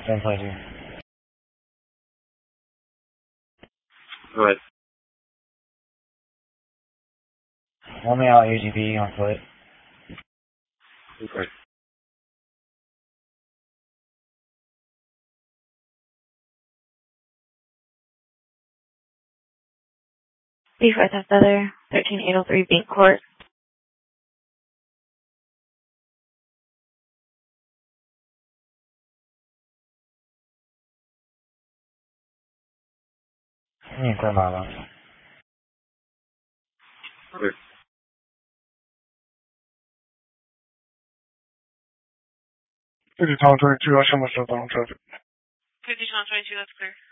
1022. Go ahead. Only out AGB on foot. Okay. B4 Theft Other, 13803 Bank Court. Clear my line. Okay. 50 Tom 22,要什么时候当车子？ 50 Tom 22, that's clear.